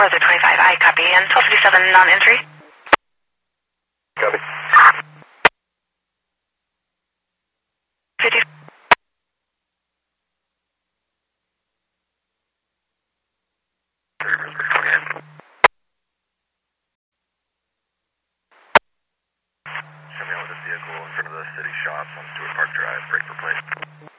Brother 25, I copy. And 1257 non-entry. Copy. 50. Coming out with a vehicle in front of the city shops on Stewart Park Drive, break for plate.